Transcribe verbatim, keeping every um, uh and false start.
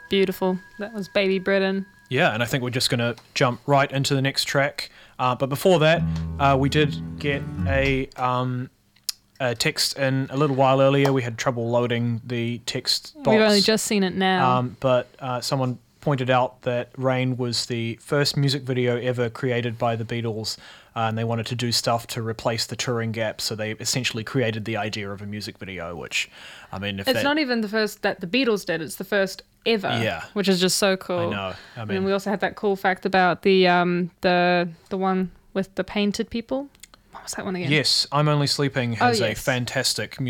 beautiful. That was Baby Britain. Yeah, and I think we're just going to jump right into the next track. Uh, but before that, uh, we did get a, um, a text in a little while earlier. We had trouble loading the text box. We've only just seen it now. Um, but uh, someone pointed out that Rain was the first music video ever created by the Beatles, uh, and they wanted to do stuff to replace the touring gap, so they essentially created the idea of a music video, which, I mean, if it's that, not even the first that the Beatles did, it's the first ever, Yeah. which is just so cool. I know. I And mean, then we also had that cool fact about the um the the one with the painted people. What was that one again? yes, I'm Only Sleeping has Oh, a yes. fantastic